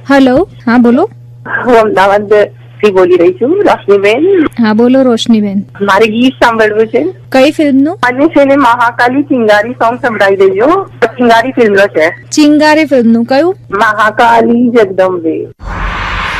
Hello, હા બોલો. હું અમદાવાદ થી બોલી રહી છું, રોશનીબેન. હા બોલો રોશનીબેન. મારે ગીત સાંભળવું છે. કઈ ફિલ્મનું? અને છે ને મહાકાલી ચિંગારી સોંગ સંભળાવી દેજો. ચિંગારી ફિલ્મનો છે. ચિંગારી ફિલ્મનું કયું? મહાકાલી જગદંબે.